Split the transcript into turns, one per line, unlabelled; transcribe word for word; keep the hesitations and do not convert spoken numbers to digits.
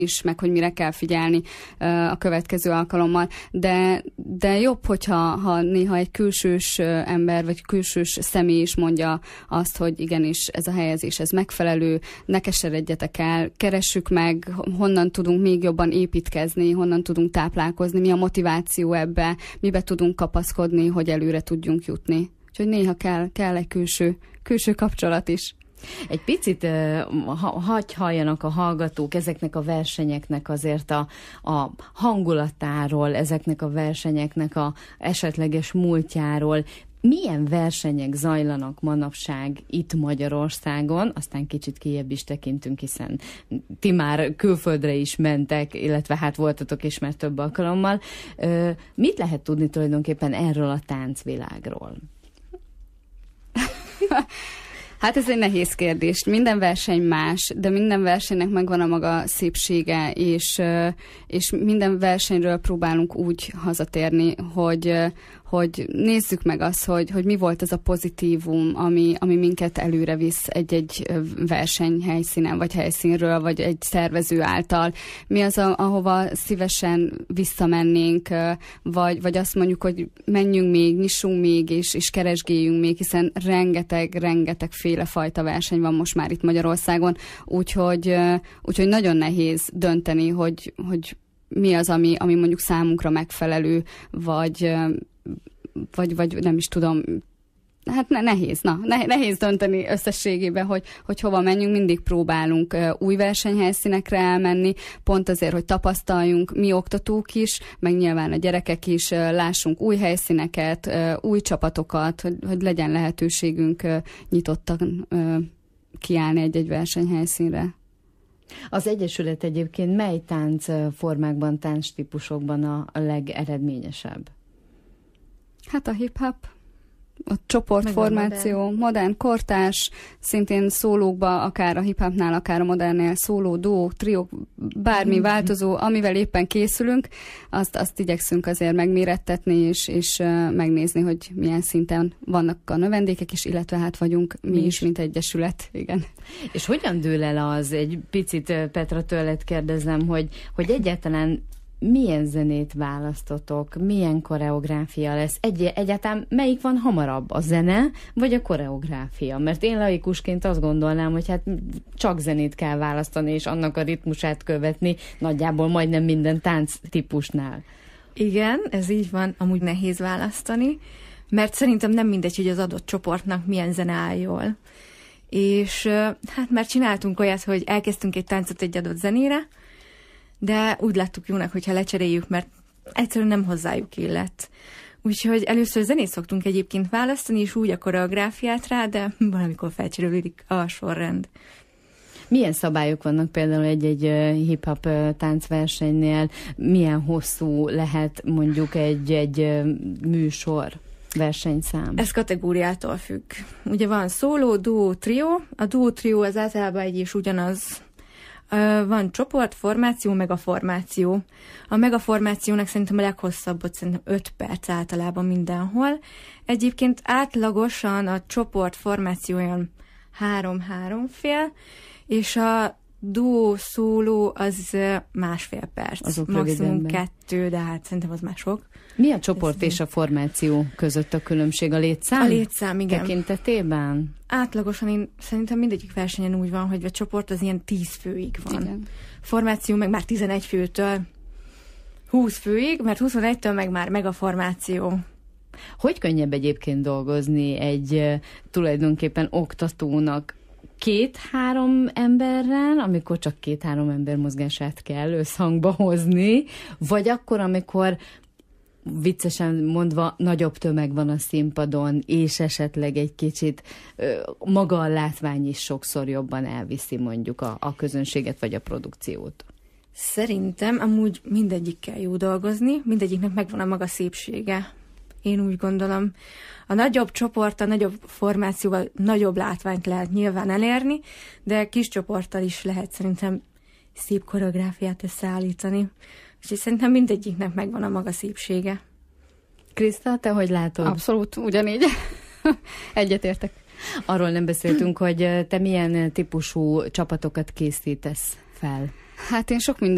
is, meg hogy mire kell figyelni a következő alkalommal. De, de jobb, hogyha ha néha egy külsős ember, vagy külsős személy is mondja azt, hogy igenis ez a helyezés, ez megfelelő, ne keseredjetek el, keressük meg, honnan tudunk még jobban építkezni, honnan tudunk táplálkozni, mi a motiváció ebbe, mibe tudunk kapaszkodni, hogy előre tudjunk jutni. Úgyhogy néha kell, kell egy külső, külső kapcsolat is.
Egy picit ha, hagy halljanak a hallgatók ezeknek a versenyeknek azért a, a hangulatáról, ezeknek a versenyeknek a esetleges múltjáról. Milyen versenyek zajlanak manapság itt Magyarországon, aztán kicsit kijebb is tekintünk, hiszen ti már külföldre is mentek, illetve hát voltatok is már több alkalommal. Mit lehet tudni tulajdonképpen erről a táncvilágról?
Hát ez egy nehéz kérdés. Minden verseny más, de minden versenynek megvan a maga szépsége, és, és minden versenyről próbálunk úgy hazatérni, hogy, hogy nézzük meg azt, hogy, hogy mi volt ez a pozitívum, ami, ami minket előre visz egy-egy versenyhelyszínen, vagy helyszínről, vagy egy szervező által. Mi az, a, ahova szívesen visszamennénk, vagy, vagy azt mondjuk, hogy menjünk még, nyissunk még, és, és keresgéljünk még, hiszen rengeteg, rengeteg fajta verseny van most már itt Magyarországon, úgyhogy, úgyhogy nagyon nehéz dönteni, hogy, hogy mi az, ami, ami mondjuk számunkra megfelelő, vagy, vagy, vagy nem is tudom, hát ne, nehéz, na, nehéz dönteni összességében, hogy, hogy hova menjünk, mindig próbálunk új versenyhelyszínekre elmenni, pont azért, hogy tapasztaljunk mi oktatók is, meg nyilván a gyerekek is, lássunk új helyszíneket, új csapatokat, hogy, hogy legyen lehetőségünk nyitottan kiállni egy-egy versenyhelyszínre.
Az Egyesület egyébként mely táncformákban, táncstípusokban a, a legeredményesebb?
Hát a hip-hop, a csoportformáció, modern. modern, kortárs, szintén szólókba, akár a hip-hopnál, akár a modernnél szóló, duó, trió, bármi mm. változó, amivel éppen készülünk, azt, azt igyekszünk azért megmérettetni, és, és uh, megnézni, hogy milyen szinten vannak a növendékek is, illetve hát vagyunk mi, mi is, is, mint egyesület. Igen.
És hogyan dől el az, egy picit Petra tőled kérdezem, hogy, hogy egyáltalán milyen zenét választotok, milyen koreográfia lesz? Egy, egyáltalán melyik van hamarabb, a zene vagy a koreográfia? Mert én laikusként azt gondolnám, hogy hát csak zenét kell választani, és annak a ritmusát követni nagyjából majdnem minden tánc típusnál.
Igen, ez így van, amúgy nehéz választani, mert szerintem nem mindegy, hogy az adott csoportnak milyen zene áll jól. És hát már csináltunk olyat, hogy elkezdtünk egy táncot egy adott zenére, de úgy láttuk jónak, hogyha lecseréljük, mert egyszerűen nem hozzájuk illet. Úgyhogy először zenét szoktunk egyébként választani, és úgy a koreográfiát rá, de valamikor felcserélődik a sorrend.
Milyen szabályok vannak például egy-egy hip-hop táncversenynél? Milyen hosszú lehet mondjuk egy-egy műsor, versenyszám?
Ez kategóriától függ. Ugye van szóló, duó, trió. A duó, trió az általában egy és ugyanaz. Van csoport, formáció, megaformáció. A megaformációnak szerintem a leghosszabbot szerintem öt perc általában mindenhol. Egyébként átlagosan a csoport formáció olyan három-három fél, és a duó, szóló az másfél perc.
Azok
maximum kettő, de hát szerintem az már sok.
Mi a csoport Ez és a formáció között a különbség? A létszám?
A létszám, igen.
Tekintetében?
Átlagosan én szerintem mindegyik versenyen úgy van, hogy a csoport az ilyen tíz főig van.
Igen.
Formáció meg már tizenegy főtől húsz főig, mert huszonegytől meg már megaformáció.
Hogy könnyebb egyébként dolgozni egy tulajdonképpen oktatónak két-három emberrel, amikor csak két-három ember mozgását kell összhangba hozni, vagy akkor, amikor viccesen mondva nagyobb tömeg van a színpadon, és esetleg egy kicsit ö, maga a látvány is sokszor jobban elviszi mondjuk a, a közönséget vagy a produkciót?
Szerintem amúgy mindegyikkel jó dolgozni, mindegyiknek megvan a maga szépsége. Én úgy gondolom. A nagyobb csoport, a nagyobb formációval nagyobb látványt lehet nyilván elérni, de kis csoporttal is lehet szerintem szép koreográfiát összeállítani. És szerintem mindegyiknek megvan a maga szépsége.
Kriszta, te hogy látod?
Abszolút, ugyanígy. Egyetértek.
Arról nem beszéltünk, hogy te milyen típusú csapatokat készítesz fel.
Hát én sok minden